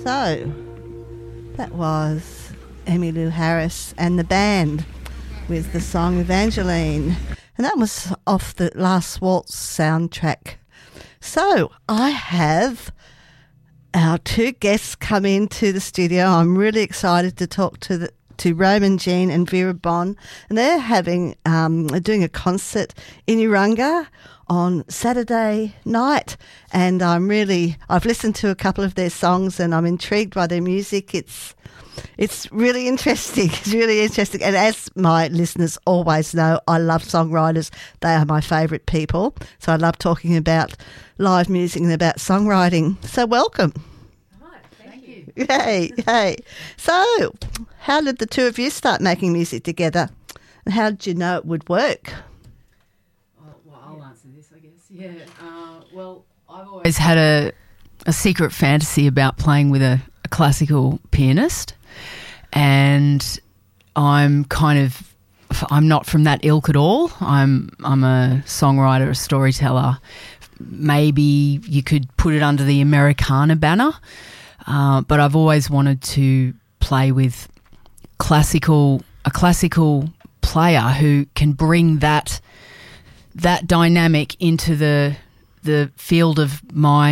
So, that was Emmylou Harris and the band with the song Evangeline. And that was off the Last Waltz soundtrack. So, I have our two guests come into the studio. I'm really excited to talk to Roman Jean and Vera Bon, and they're doing a concert in Urunga on Saturday night, and I've listened to a couple of their songs and I'm intrigued by their music. It's really interesting. It's really interesting. And as my listeners always know, I love songwriters. They are my favourite people. So I love talking about live music and about songwriting. So welcome. Hi, thank you. Yay. So how did the two of you start making music together? And how did you know it would work? Well, I'll answer this, I guess. Yeah. Well, I've always had a secret fantasy about playing with a classical pianist, and I'm not from that ilk at all. I'm a songwriter, a storyteller. Maybe you could put it under the Americana banner, but I've always wanted to play with a classical player who can bring that dynamic into the field of my